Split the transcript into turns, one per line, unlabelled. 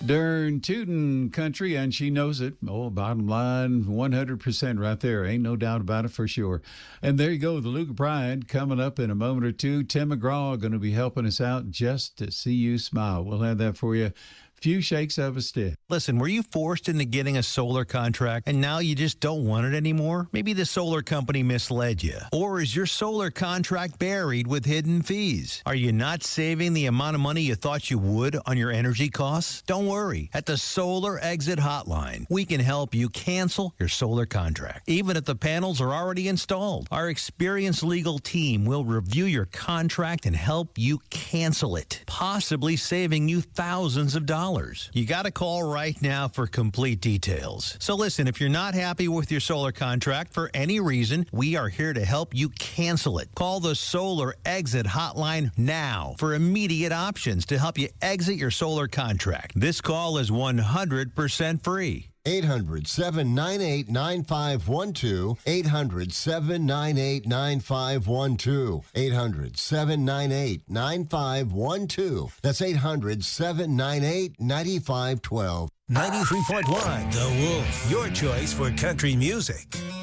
Darn tootin' country, and she knows it. Oh, bottom line, 100% right there. Ain't no doubt about it for sure. And there you go, the Luke Bride coming up in a moment or two. Tim McGraw going to be helping us out just to see you smile. We'll have that for you. Few shakes of a stick.
Listen, were you forced into getting a solar contract and now you just don't want it anymore? Maybe the solar company misled you. Or is your solar contract buried with hidden fees? Are you not saving the amount of money you thought you would on your energy costs? Don't worry. At the Solar Exit Hotline, we can help you cancel your solar contract, even if the panels are already installed. Our experienced legal team will review your contract and help you cancel it, possibly saving you thousands of dollars. You got to call right now for complete details. So listen, if you're not happy with your solar contract for any reason, we are here to help you cancel it. Call the Solar Exit Hotline now for immediate options to help you exit your solar contract. This call is 100% free.
800-798-9512. 800-798-9512. 800-798-9512. That's 800-798-9512.
93.1 The Wolf, your choice for country music.